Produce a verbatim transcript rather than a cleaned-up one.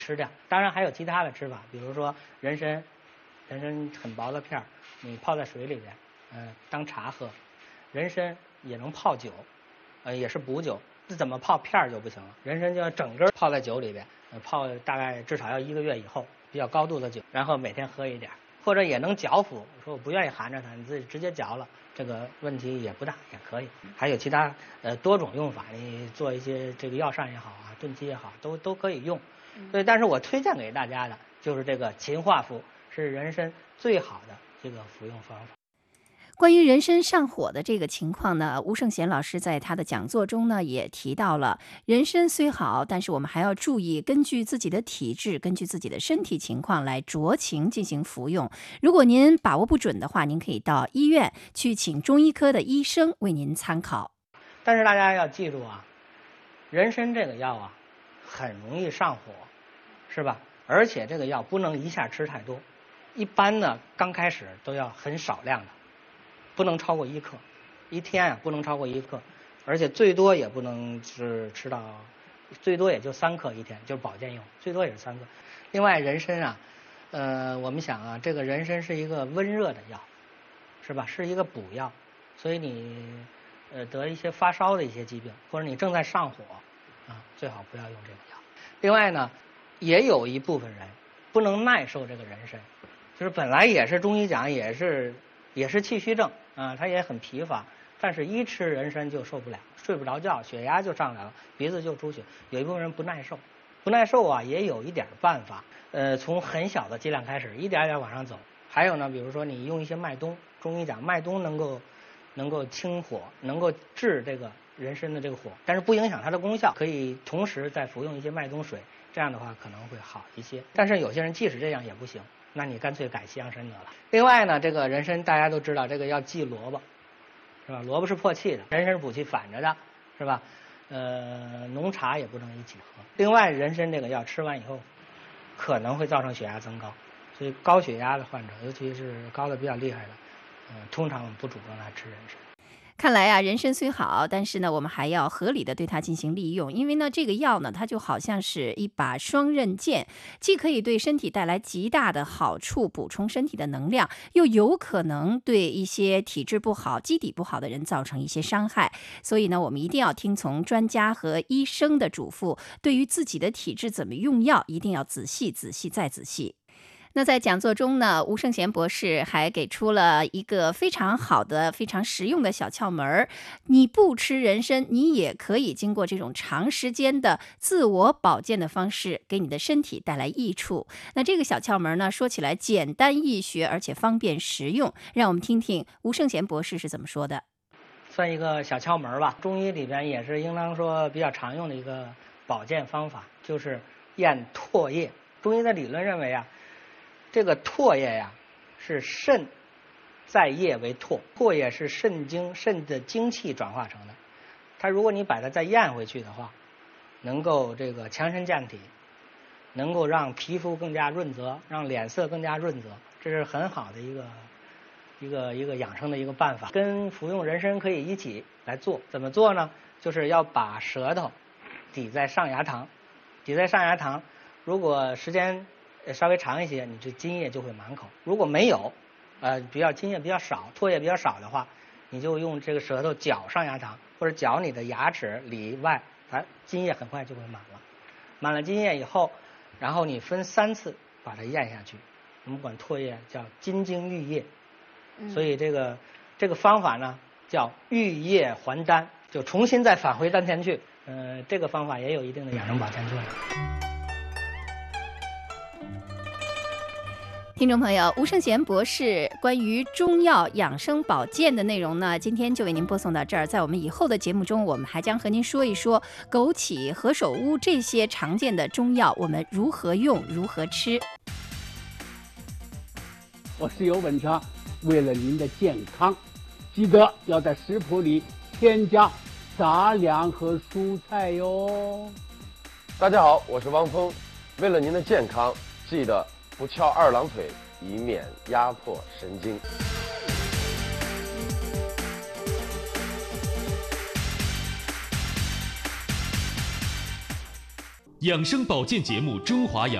吃掉。当然还有其他的吃法，比如说人参，人参很薄的片儿，你泡在水里边，嗯、呃，当茶喝。人参也能泡酒，呃，也是补酒。这怎么泡片儿就不行了，人参就要整根泡在酒里边，呃，泡大概至少要一个月以后，比较高度的酒，然后每天喝一点。或者也能嚼服，说我不愿意含着它，你自己直接嚼了，这个问题也不大，也可以。还有其他呃多种用法，你做一些这个药膳也好啊，炖鸡也好，都都可以用。对，但是我推荐给大家的就是这个秦化服，是人参最好的这个服用方法。 关于人参上火的这个情况呢，吴胜贤老师在他的讲座中呢也提到了，人参虽好，但是我们还要注意根据自己的体质，根据自己的身体情况来酌情进行服用。如果您把握不准的话，您可以到医院去请中医科的医生为您参考。 但是大家要记住啊，人参这个药啊很容易上火，是吧？而且这个药不能一下吃太多，一般呢刚开始都要很少量的，不能超过一克，一天啊不能超过一克，而且最多也不能是吃到，最多也就三克一天，就是保健用，最多也是三克。另外人参啊，呃，我们想啊，这个人参是一个温热的药，是吧？是一个补药，所以你呃得一些发烧的一些疾病，或者你正在上火啊，最好不要用这个药。另外呢，也有一部分人不能耐受这个人参，就是本来也是中医讲也是也是气虚症啊，他也很疲乏，但是一吃人参就受不了，睡不着觉，血压就上来了，鼻子就出血。有一部分人不耐受，不耐受啊，也有一点办法，呃，从很小的剂量开始，一点点往上走。还有呢，比如说你用一些麦冬，中医讲麦冬能够能够清火，能够治这个人参的这个火，但是不影响它的功效，可以同时再服用一些麦冬水，这样的话可能会好一些。但是有些人即使这样也不行，那你干脆改西洋参得了。另外呢，这个人参大家都知道，这个要忌萝卜，是吧？萝卜是破气的，人参是补气反着的，是吧？呃，浓茶也不能一起喝。另外，人参这个药吃完以后，可能会造成血压增高，所以高血压的患者，尤其是高的比较厉害的，呃，通常我们不主张他吃人参。 看来啊，人参虽好，但是呢，我们还要合理的对它进行利用，因为呢，这个药呢，它就好像是一把双刃剑，既可以对身体带来极大的好处，补充身体的能量，又有可能对一些体质不好、基底不好的人造成一些伤害。所以呢，我们一定要听从专家和医生的嘱咐，对于自己的体质怎么用药，一定要仔细、仔细再仔细。那在讲座中呢，吴胜贤博士还给出了一个非常好的、非常实用的小窍门儿。你不吃人参，你也可以经过这种长时间的自我保健的方式，给你的身体带来益处。那这个小窍门呢，说起来简单易学，而且方便实用。让我们听听吴胜贤博士是怎么说的。 算一个小窍门吧，中医里边也是应当说比较常用的一个保健方法，就是验唾液。中医的理论认为啊，这个唾液呀，是肾在液为唾，唾液是肾精肾的精气转化成的。它如果你把它再咽回去的话，能够这个强身健体，能够让皮肤更加润泽，让脸色更加润泽，这是很好的一个一个一个养生的一个办法。跟服用人参可以一起来做。怎么做呢？就是要把舌头抵在上牙膛，抵在上牙膛，如果时间稍微长一些，你这津液就会满口。如果没有，呃，比较津液比较少，唾液比较少的话，你就用这个舌头搅上牙膛，或者搅你的牙齿里外，它津液很快就会满了。满了津液以后，然后你分三次把它咽下去。我们管唾液叫津津郁液，所以这个这个方法呢叫郁液还丹，就重新再返回丹田去。呃，这个方法也有一定的养生保健作用。 听众朋友，吴胜贤博士关于中药养生保健的内容呢，今天就为您播送到这儿。在我们以后的节目中，我们还将和您说一说枸杞、何首乌这些常见的中药，我们如何用、如何吃。 我是尤文强，为了您的健康，记得要在食谱里添加杂粮和蔬菜哟。 大家好，我是汪峰，为了您的健康，记得不翘二郎腿，以免压迫神经。 养生保健节目《中华养》。